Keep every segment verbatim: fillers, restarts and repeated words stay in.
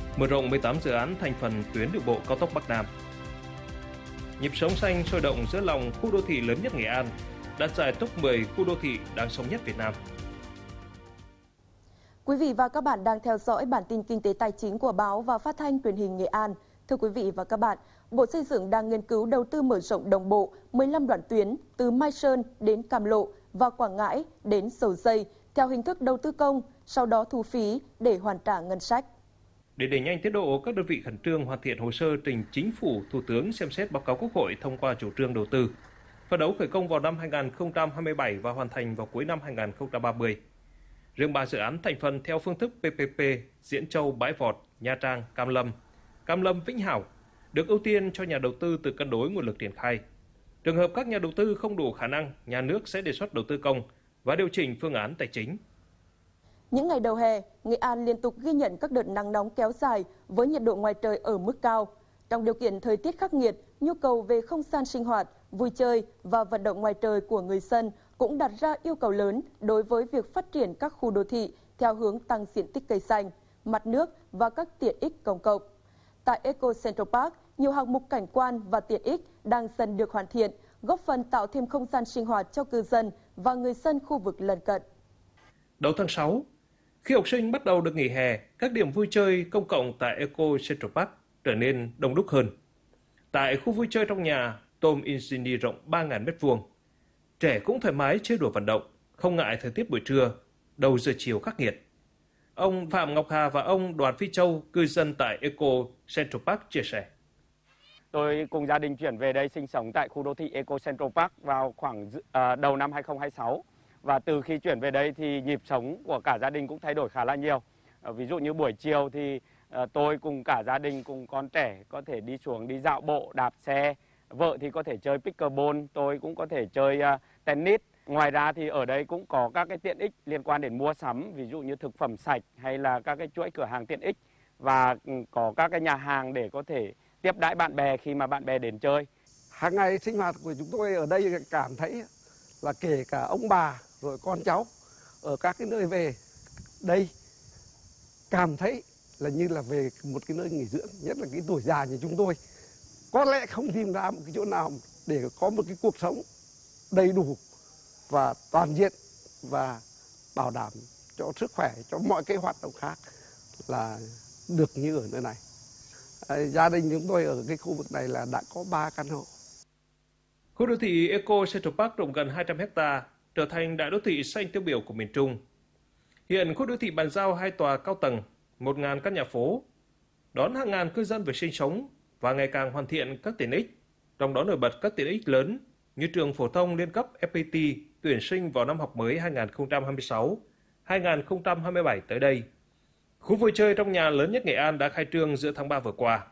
mở rộng mười tám dự án thành phần tuyến đường bộ cao tốc Bắc Nam. Nhịp sống xanh sôi động giữa lòng khu đô thị lớn nhất Nghệ An, đạt giải top mười khu đô thị đáng sống nhất Việt Nam. Quý vị và các bạn đang theo dõi bản tin kinh tế tài chính của báo và phát thanh truyền hình Nghệ An. Thưa quý vị và các bạn, Bộ Xây dựng đang nghiên cứu đầu tư mở rộng đồng bộ mười lăm đoạn tuyến từ Mai Sơn đến Cam Lộ và Quảng Ngãi đến Dầu Giây theo hình thức đầu tư công, sau đó thu phí để hoàn trả ngân sách. Để đẩy nhanh tiến độ, các đơn vị khẩn trương hoàn thiện hồ sơ trình Chính phủ, Thủ tướng xem xét báo cáo Quốc hội thông qua chủ trương đầu tư. Phấn đấu khởi công vào năm hai nghìn không trăm hai mươi bảy và hoàn thành vào cuối năm hai nghìn không trăm ba mươi. Riêng ba dự án thành phần theo phương thức pê pê pê, Diễn Châu, Bãi Vọt, Nha Trang, Cam Lâm, Cam Lâm, Vĩnh Hảo được ưu tiên cho nhà đầu tư từ cân đối nguồn lực triển khai. Trường hợp các nhà đầu tư không đủ khả năng, nhà nước sẽ đề xuất đầu tư công và điều chỉnh phương án tài chính. Những ngày đầu hè, Nghệ An liên tục ghi nhận các đợt nắng nóng kéo dài với nhiệt độ ngoài trời ở mức cao. Trong điều kiện thời tiết khắc nghiệt, nhu cầu về không gian sinh hoạt, vui chơi và vận động ngoài trời của người dân cũng đặt ra yêu cầu lớn đối với việc phát triển các khu đô thị theo hướng tăng diện tích cây xanh, mặt nước và các tiện ích công cộng. Tại Eco Central Park, nhiều hạng mục cảnh quan và tiện ích đang dần được hoàn thiện, góp phần tạo thêm không gian sinh hoạt cho cư dân và người dân khu vực lân cận. Đầu tháng sáu, khi học sinh bắt đầu được nghỉ hè, các điểm vui chơi công cộng tại Eco Central Park trở nên đông đúc hơn. Tại khu vui chơi trong nhà, Tom Insigny rộng ba nghìn mét vuông, trẻ cũng thoải mái chơi đùa vận động, không ngại thời tiết buổi trưa, đầu giờ chiều khắc nghiệt. Ông Phạm Ngọc Hà và ông Đoàn Phi Châu, cư dân tại Eco Central Park chia sẻ. Tôi cùng gia đình chuyển về đây sinh sống tại khu đô thị Eco Central Park vào khoảng uh, đầu năm hai nghìn không trăm hai mươi sáu. Và từ khi chuyển về đây thì nhịp sống của cả gia đình cũng thay đổi khá là nhiều. Uh, ví dụ như buổi chiều thì uh, tôi cùng cả gia đình cùng con trẻ có thể đi xuống đi dạo bộ, đạp xe. Vợ thì có thể chơi pickleball, tôi cũng có thể chơi uh, tennis. Ngoài ra thì ở đây cũng có các cái tiện ích liên quan đến mua sắm, ví dụ như thực phẩm sạch hay là các cái chuỗi cửa hàng tiện ích. Và có các cái nhà hàng để có thể tiếp đãi bạn bè khi mà bạn bè đến chơi. Hàng ngày sinh hoạt của chúng tôi ở đây cảm thấy là kể cả ông bà rồi con cháu ở các cái nơi về đây cảm thấy là như là về một cái nơi nghỉ dưỡng, nhất là cái tuổi già như chúng tôi. Có lẽ không tìm ra một cái chỗ nào để có một cái cuộc sống đầy đủ và toàn diện và bảo đảm cho sức khỏe, cho mọi cái hoạt động khác là được như ở nơi này. À, gia đình chúng tôi ở cái khu vực này là đã có ba căn hộ. Khu đô thị Eco Central Park rộng gần hai trăm héc ta, trở thành đại đô thị xanh tiêu biểu của miền Trung. Hiện khu đô thị bàn giao hai tòa cao tầng, một nghìn căn nhà phố, đón hàng ngàn cư dân về sinh sống và ngày càng hoàn thiện các tiện ích, trong đó nổi bật các tiện ích lớn như trường phổ thông liên cấp ép pê tê tuyển sinh vào năm học mới hai nghìn không trăm hai mươi sáu hai nghìn không trăm hai mươi bảy tới đây. Khu vui chơi trong nhà lớn nhất Nghệ An đã khai trương giữa tháng ba vừa qua.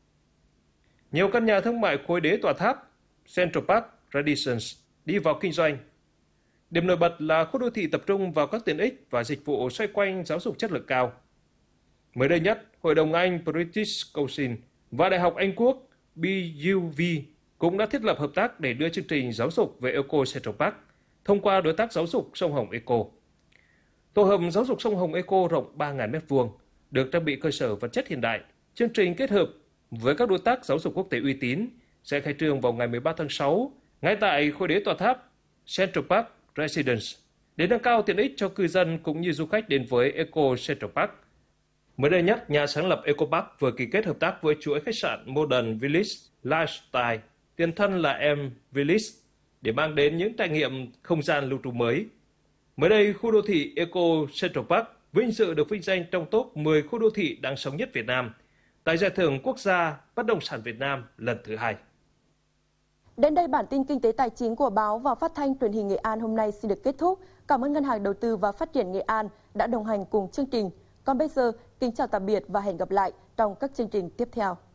Nhiều căn nhà thương mại khối đế tòa tháp Central Park Radissons đi vào kinh doanh. Điểm nổi bật là khu đô thị tập trung vào các tiện ích và dịch vụ xoay quanh giáo dục chất lượng cao. Mới đây nhất, Hội đồng Anh British Council và Đại học Anh Quốc bê u vê cũng đã thiết lập hợp tác để đưa chương trình giáo dục về Eco Central Park thông qua đối tác giáo dục Sông Hồng Eco. Tổ hợp giáo dục Sông Hồng Eco rộng ba nghìn mét vuông, được trang bị cơ sở vật chất hiện đại. Chương trình kết hợp với các đối tác giáo dục quốc tế uy tín sẽ khai trương vào ngày mười ba tháng sáu, ngay tại khối đế tòa tháp Central Park Residence, để nâng cao tiện ích cho cư dân cũng như du khách đến với Eco Central Park. Mới đây nhất, nhà sáng lập Eco Park vừa ký kết hợp tác với chuỗi khách sạn Modern Village Lifestyle, tiền thân là M Village, để mang đến những trải nghiệm không gian lưu trú mới. Mới đây, khu đô thị Eco Central Park vinh dự được vinh danh trong top mười khu đô thị đáng sống nhất Việt Nam tại Giải thưởng Quốc gia Bất động sản Việt Nam lần thứ hai. Đến đây bản tin kinh tế tài chính của báo và phát thanh truyền hình Nghệ An hôm nay xin được kết thúc. Cảm ơn Ngân hàng Đầu tư và Phát triển Nghệ An đã đồng hành cùng chương trình. Còn bây giờ, kính chào tạm biệt và hẹn gặp lại trong các chương trình tiếp theo.